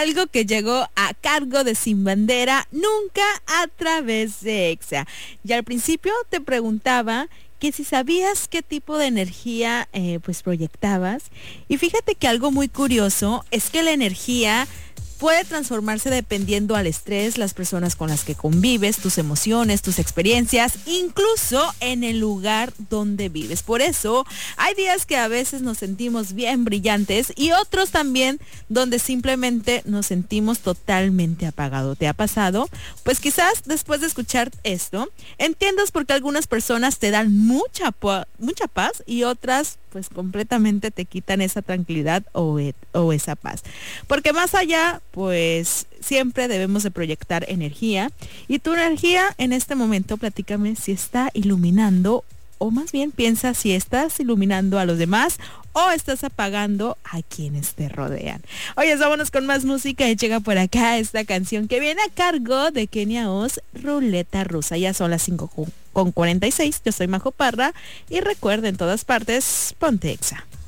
algo que llegó a cargo de Sin Bandera, nunca a través de Exa. Y al principio te preguntaba que si sabías qué tipo de energía pues proyectabas. Y fíjate que algo muy curioso es que la energía puede transformarse dependiendo al estrés, las personas con las que convives, tus emociones, tus experiencias, incluso en el lugar donde vives. Por eso hay días que a veces nos sentimos bien brillantes y otros también donde simplemente nos sentimos totalmente apagados. ¿Te ha pasado? Pues quizás después de escuchar esto, entiendas por qué algunas personas te dan mucha paz y otras pues completamente te quitan esa tranquilidad o esa paz. Porque más allá, pues siempre debemos de proyectar energía. Y tu energía en este momento, platícame si está iluminando, o más bien piensa si estás iluminando a los demás o estás apagando a quienes te rodean. Oye, vámonos con más música y llega por acá esta canción que viene a cargo de Kenia Oz, Ruleta Rusa. Ya son las 5:46. Yo soy Majo Parra y recuerda, en todas partes, ponte Exa.